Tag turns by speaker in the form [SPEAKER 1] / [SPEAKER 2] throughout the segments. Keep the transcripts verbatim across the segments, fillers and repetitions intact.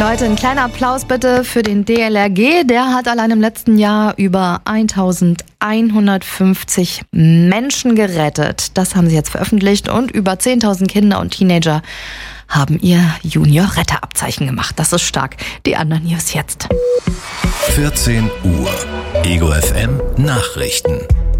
[SPEAKER 1] Leute, ein kleiner Applaus bitte für den D L R G. Der hat allein im letzten Jahr über eintausendeinhundertfünfzig Menschen gerettet. Das haben sie jetzt veröffentlicht und über zehntausend Kinder und Teenager haben ihr Junior-Retterabzeichen gemacht. Das ist stark. Die anderen News jetzt.
[SPEAKER 2] vierzehn Uhr. Ego F M Nachrichten.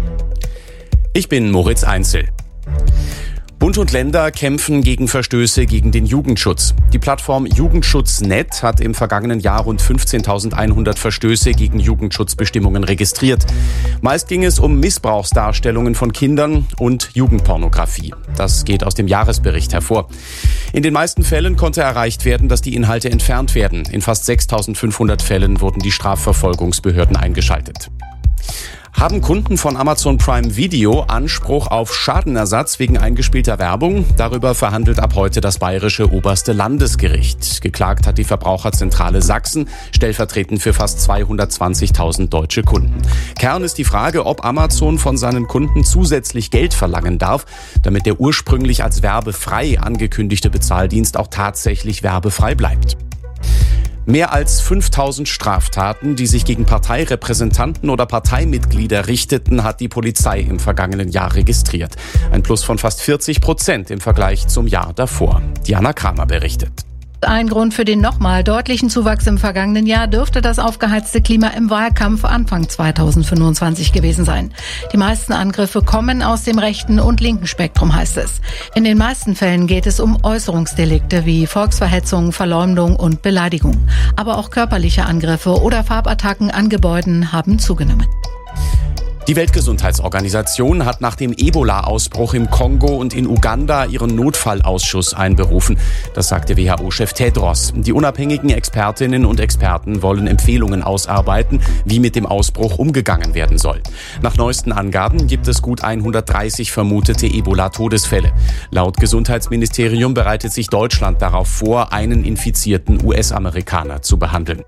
[SPEAKER 3] Ich bin Moritz Einzel. Bund und Länder kämpfen gegen Verstöße gegen den Jugendschutz. Die Plattform Jugendschutz Punkt net hat im vergangenen Jahr rund fünfzehntausendeinhundert Verstöße gegen Jugendschutzbestimmungen registriert. Meist ging es um Missbrauchsdarstellungen von Kindern und Jugendpornografie. Das geht aus dem Jahresbericht hervor. In den meisten Fällen konnte erreicht werden, dass die Inhalte entfernt werden. In fast sechstausendfünfhundert Fällen wurden die Strafverfolgungsbehörden eingeschaltet. Haben Kunden von Amazon Prime Video Anspruch auf Schadenersatz wegen eingespielter Werbung? Darüber verhandelt ab heute das bayerische oberste Landesgericht. Geklagt hat die Verbraucherzentrale Sachsen, stellvertretend für fast zweihundertzwanzigtausend deutsche Kunden. Kern ist die Frage, ob Amazon von seinen Kunden zusätzlich Geld verlangen darf, damit der ursprünglich als werbefrei angekündigte Bezahldienst auch tatsächlich werbefrei bleibt. Mehr als fünftausend Straftaten, die sich gegen Parteirepräsentanten oder Parteimitglieder richteten, hat die Polizei im vergangenen Jahr registriert. Ein Plus von fast vierzig Prozent im Vergleich zum Jahr davor. Diana Kramer berichtet.
[SPEAKER 4] Ein Grund für den nochmal deutlichen Zuwachs im vergangenen Jahr dürfte das aufgeheizte Klima im Wahlkampf Anfang zweitausendfünfundzwanzig gewesen sein. Die meisten Angriffe kommen aus dem rechten und linken Spektrum, heißt es. In den meisten Fällen geht es um Äußerungsdelikte wie Volksverhetzung, Verleumdung und Beleidigung. Aber auch körperliche Angriffe oder Farbattacken an Gebäuden haben zugenommen.
[SPEAKER 3] Die Weltgesundheitsorganisation hat nach dem Ebola-Ausbruch im Kongo und in Uganda ihren Notfallausschuss einberufen. Das sagte W H O-Chef Tedros. Die unabhängigen Expertinnen und Experten wollen Empfehlungen ausarbeiten, wie mit dem Ausbruch umgegangen werden soll. Nach neuesten Angaben gibt es gut hundertdreißig vermutete Ebola-Todesfälle. Laut Gesundheitsministerium bereitet sich Deutschland darauf vor, einen infizierten U S-Amerikaner zu behandeln.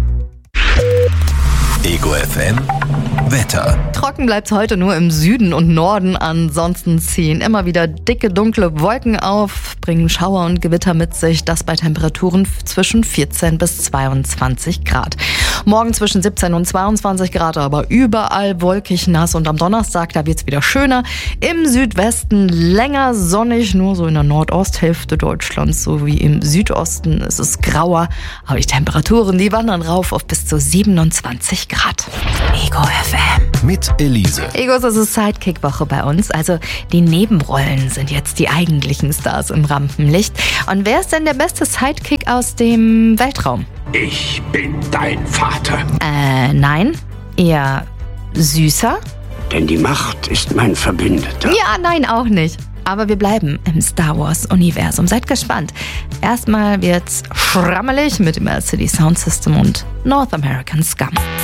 [SPEAKER 2] Ego F M Wetter.
[SPEAKER 1] Trocken bleibt's heute nur im Süden und Norden. Ansonsten ziehen immer wieder dicke, dunkle Wolken auf, bringen Schauer und Gewitter mit sich. Das bei Temperaturen zwischen vierzehn bis zweiundzwanzig Grad. Morgen zwischen siebzehn und zweiundzwanzig Grad, aber überall wolkig, nass. Und am Donnerstag, da wird's wieder schöner. Im Südwesten länger sonnig, nur so in der Nordosthälfte Deutschlands sowie im Südosten ist es grauer. Aber die Temperaturen, die wandern rauf auf bis zu siebenundzwanzig Grad. Ego F M.
[SPEAKER 2] Mit Elise.
[SPEAKER 1] Egos, es ist Sidekick-Woche bei uns. Also die Nebenrollen sind jetzt die eigentlichen Stars im Rampenlicht. Und wer ist denn der beste Sidekick aus dem Weltraum?
[SPEAKER 5] Ich bin dein Vater.
[SPEAKER 1] Äh, nein. Eher süßer?
[SPEAKER 5] Denn die Macht ist mein Verbündeter.
[SPEAKER 1] Ja, nein, auch nicht. Aber wir bleiben im Star Wars-Universum. Seid gespannt. Erstmal wird's schrammelig mit dem L C D Sound System und North American Scum.